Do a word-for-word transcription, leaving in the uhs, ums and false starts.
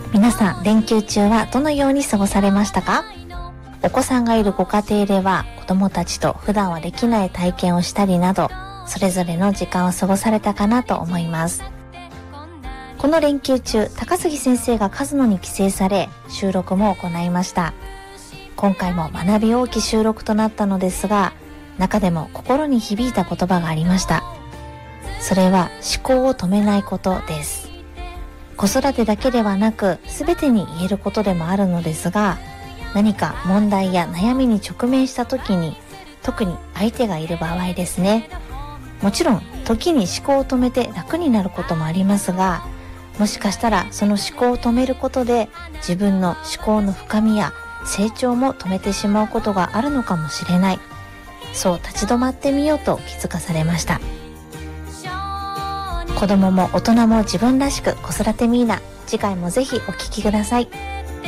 皆さん、連休中はどのように過ごされましたか？お子さんがいるご家庭では、子供たちと普段はできない体験をしたりなど、それぞれの時間を過ごされたかなと思います。この連休中、高杉先生が鹿角に帰省され、収録も行いました。今回も学び多き収録となったのですが、中でも心に響いた言葉がありました。それは思考を止めないことです。子育てだけではなく、全てに言えることでもあるのですが、何か問題や悩みに直面した時に、特に相手がいる場合ですね。もちろん、時に思考を止めて楽になることもありますが、もしかしたらその思考を止めることで、自分の思考の深みや成長も止めてしまうことがあるのかもしれない。そう立ち止まってみようと気づかされました。子供も大人も自分らしく子育てミーナ、次回もぜひお聞きください。